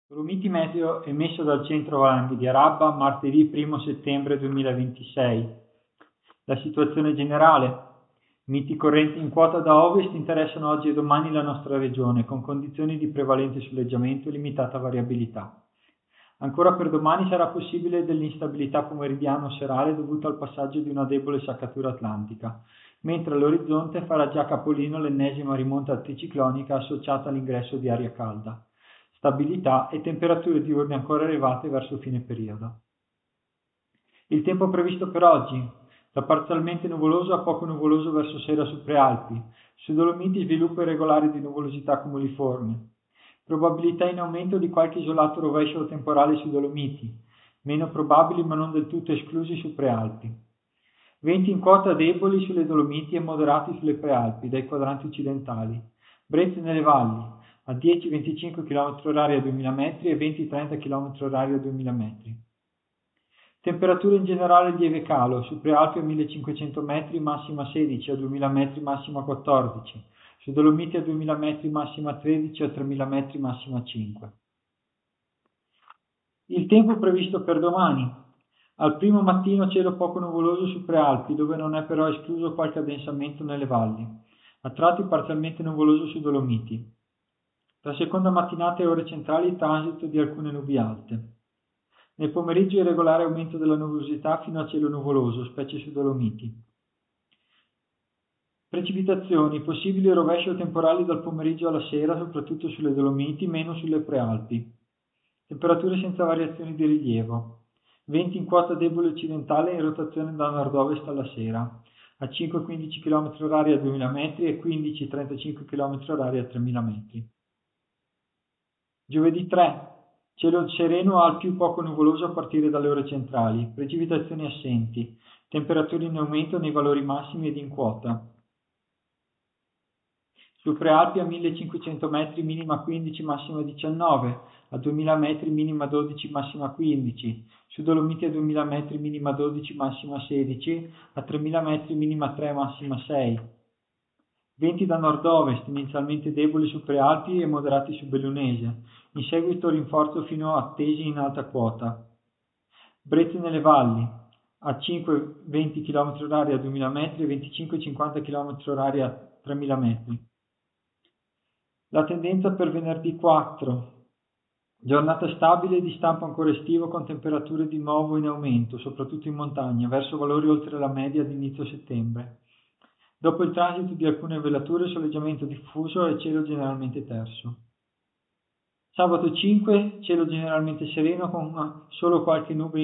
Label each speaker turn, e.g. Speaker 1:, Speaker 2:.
Speaker 1: Dolomiti Meteo emesso dal centro Valanghi di Arabba martedì 1 settembre 2026. La situazione generale. Miti correnti in quota da ovest interessano oggi e domani la nostra regione, con condizioni di prevalente soleggiamento e limitata variabilità. Ancora per domani sarà possibile dell'instabilità pomeridiano-serale dovuta al passaggio di una debole saccatura atlantica, mentre all'orizzonte farà già capolino l'ennesima rimonta anticiclonica associata all'ingresso di aria calda. Stabilità e temperature diurne ancora elevate verso fine periodo. Il tempo previsto per oggi: da parzialmente nuvoloso a poco nuvoloso verso sera su Prealpi, su Dolomiti sviluppo irregolare di nuvolosità cumuliforme. Probabilità in aumento di qualche isolato rovescio temporale su Dolomiti, meno probabili ma non del tutto esclusi su Prealpi. Venti in quota deboli sulle Dolomiti e moderati sulle Prealpi, dai quadranti occidentali. Brezze nelle valli, a 10-25 km/h a 2000 metri e 20-30 km/h a 2000 metri. Temperature in generale lieve calo, su Prealpi a 1500 metri massima 16, a 2000 metri massima 14, su Dolomiti a 2000 metri massima 13, a 3000 metri massima 5. Il tempo previsto per domani: al primo mattino cielo poco nuvoloso su Prealpi, dove non è però escluso qualche addensamento nelle valli, a tratti parzialmente nuvoloso su Dolomiti. La seconda mattinata e ore centrali transito di alcune nubi alte. Nel pomeriggio irregolare aumento della nuvolosità fino a cielo nuvoloso, specie su Dolomiti. Precipitazioni, possibili rovesci o temporali dal pomeriggio alla sera, soprattutto sulle Dolomiti, meno sulle Prealpi. Temperature senza variazioni di rilievo. Venti in quota debole occidentale in rotazione da nord-ovest alla sera, a 5-15 km/h a 2000 metri e 15-35 km/h a 3000 metri. Giovedì 3. Cielo sereno al più poco nuvoloso a partire dalle ore centrali, precipitazioni assenti, temperature in aumento nei valori massimi ed in quota. Su Prealpi a 1500 metri minima 15, massima 19, a 2000 metri minima 12, massima 15, su Dolomiti a 2000 metri minima 12, massima 16, a 3000 metri minima 3, massima 6. Venti da nord-ovest, inizialmente deboli su Prealpi e moderati su Bellunese, in seguito rinforzo fino a Tesi in alta quota. Brezze nelle valli, a 5-20 km/h a 2000 metri e 25-50 km/h a 3000 metri. La tendenza per venerdì 4. Giornata stabile di stampo ancora estivo con temperature di nuovo in aumento, soprattutto in montagna, verso valori oltre la media di inizio settembre. Dopo il transito di alcune velature, soleggiamento diffuso e cielo generalmente terso. Sabato 5, cielo generalmente sereno con solo qualche nube